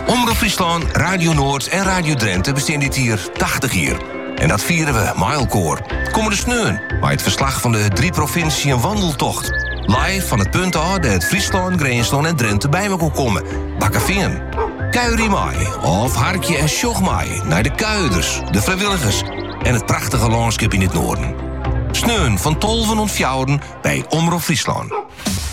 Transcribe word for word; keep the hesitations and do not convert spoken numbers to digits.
Omroep Friesland, Radio Noord en Radio Drenthe bestaan dit hier tachtig jaar. En dat vieren we Mijlkoor. Komende sneun, bij het verslag van de drie provincie een wandeltocht. Live van het punt af dat Friesland, Greensland en Drenthe bij me kon komen. Bakkeveen. Kuirie mij, of harkje en sjog mij naar de kuiders, de vrijwilligers en het prachtige landschap in het noorden. Sneun van tolven en fjouwen bij Omroep Friesland.